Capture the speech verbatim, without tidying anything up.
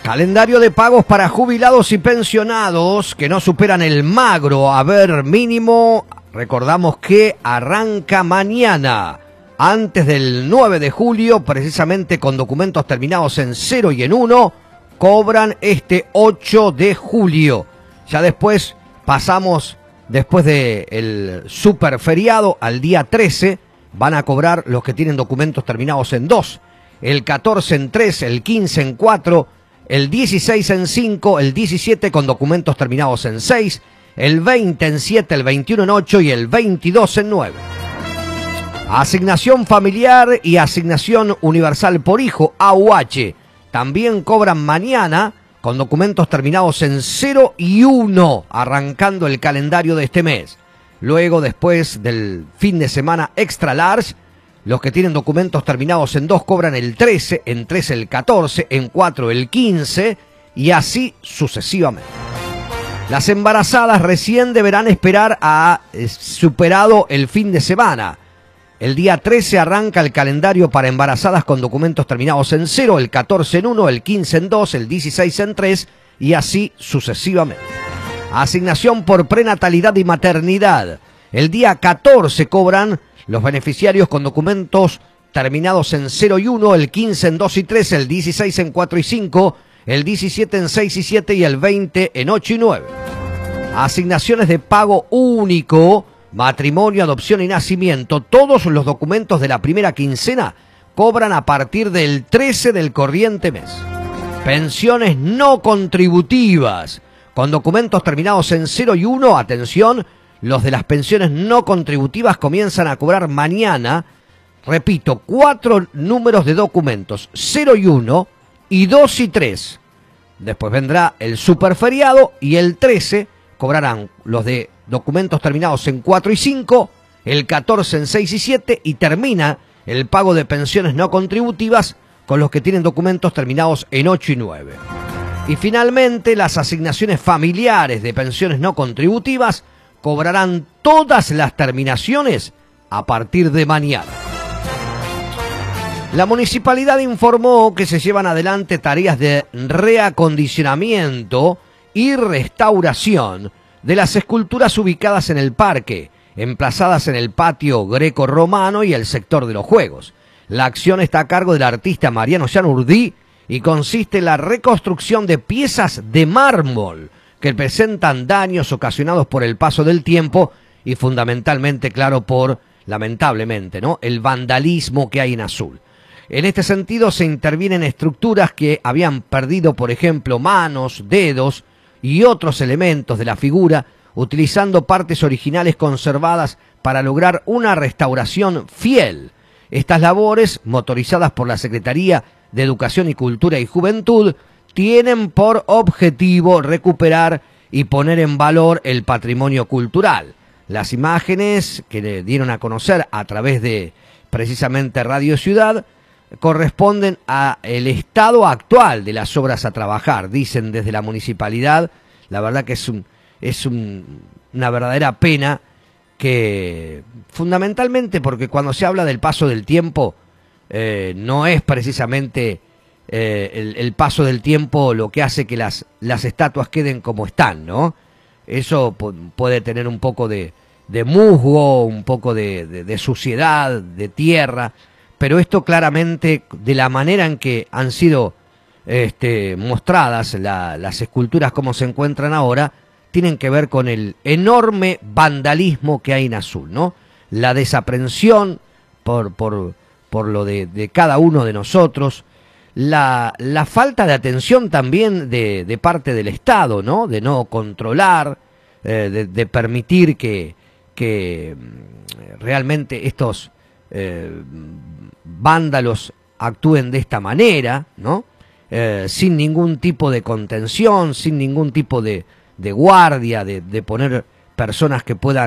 Calendario de pagos para jubilados y pensionados que no superan el magro haber mínimo. Recordamos que arranca mañana, antes del nueve de julio, precisamente con documentos terminados en cero y en uno, cobran este ocho de julio. Ya después pasamos, después del super feriado, al día trece, van a cobrar los que tienen documentos terminados en dos, el catorce en tres, el quince en cuatro, el dieciséis en cinco, el diecisiete con documentos terminados en seis, el veinte en siete, el veintiuno en ocho y el veintidós en nueve. Asignación familiar y asignación universal por hijo, A U H, también cobran mañana con documentos terminados en cero y uno, arrancando el calendario de este mes. Luego, después del fin de semana extra large, los que tienen documentos terminados en dos cobran el trece, en tres el catorce, en cuatro el quince y así sucesivamente. Las embarazadas recién deberán esperar a eh, superado el fin de semana. El día trece arranca el calendario para embarazadas con documentos terminados en cero, el catorce en uno, el quince en dos, el dieciséis en tres y así sucesivamente. Asignación por prenatalidad y maternidad. El día catorce cobran los beneficiarios con documentos terminados en cero y uno, el quince en dos y tres, el dieciséis en cuatro y cinco, el diecisiete en seis y siete y el veinte en ocho y nueve. Asignaciones de pago único, matrimonio, adopción y nacimiento. Todos los documentos de la primera quincena cobran a partir del trece del corriente mes. Pensiones no contributivas, con documentos terminados en cero y uno, atención, los de las pensiones no contributivas comienzan a cobrar mañana, repito, cuatro números de documentos, cero y uno y dos y tres. Después vendrá el superferiado y el trece cobrarán los de documentos terminados en cuatro y cinco, el catorce en seis y siete y termina el pago de pensiones no contributivas con los que tienen documentos terminados en ocho y nueve. Y finalmente las asignaciones familiares de pensiones no contributivas cobrarán todas las terminaciones a partir de mañana. La municipalidad informó que se llevan adelante tareas de reacondicionamiento y restauración de las esculturas ubicadas en el parque, emplazadas en el patio greco-romano y el sector de los juegos. La acción está a cargo del artista Mariano Yanurdí y consiste en la reconstrucción de piezas de mármol que presentan daños ocasionados por el paso del tiempo y fundamentalmente, claro, por, lamentablemente, ¿no?, el vandalismo que hay en Azul. En este sentido se intervienen estructuras que habían perdido, por ejemplo, manos, dedos y otros elementos de la figura, utilizando partes originales conservadas para lograr una restauración fiel. Estas labores, motorizadas por la Secretaría de Educación y Cultura y Juventud, tienen por objetivo recuperar y poner en valor el patrimonio cultural. Las imágenes que le dieron a conocer a través de precisamente Radio Ciudad corresponden a el estado actual de las obras a trabajar, dicen desde la municipalidad. La verdad que es un, es un, una verdadera pena que, fundamentalmente porque cuando se habla del paso del tiempo, eh, no es precisamente eh, el, el paso del tiempo lo que hace que las, las estatuas queden como están, ¿no? Eso puede tener un poco de, de musgo, un poco de, de, de suciedad, de tierra, pero esto claramente, de la manera en que han sido este, mostradas la, las esculturas como se encuentran ahora, tienen que ver con el enorme vandalismo que hay en Azul, ¿no? La desaprensión por, por, por lo de, de cada uno de nosotros, la, la falta de atención también de, de parte del Estado, ¿no? De no controlar, eh, de, de permitir que, que realmente estos eh, vándalos actúen de esta manera, ¿no? Eh, sin ningún tipo de contención, sin ningún tipo de, de guardia, de, de poner personas que puedan